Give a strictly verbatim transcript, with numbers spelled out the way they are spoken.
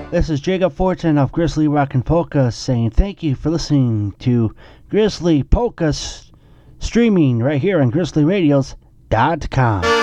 This is Jacob Fortune of Grizzly Rock and Polka saying thank you for listening to Grizzly Polka s- streaming right here on grizzly radios dot com.